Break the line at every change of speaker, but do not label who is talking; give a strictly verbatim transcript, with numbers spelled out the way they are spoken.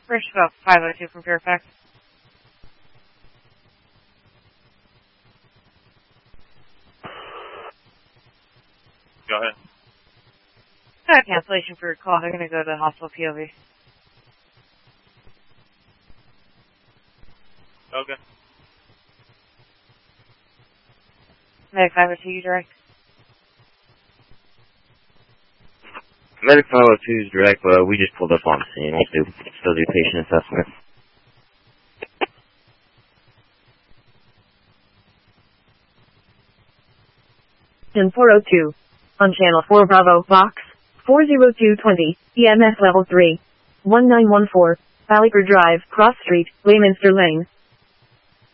First about five oh two from Fairfax.
Go ahead.
Uh, cancellation for your call. They're going to go to hospital P O V.
Okay.
Medic five oh two, you direct.
Medic five oh two is direct, but we just pulled up on the scene. We'll do, still do patient assessment.
ten four oh two. On channel four Bravo, box four zero two twenty, E M S level three. one nine one four, Ballyford Drive, Cross Street, Wayminster Lane.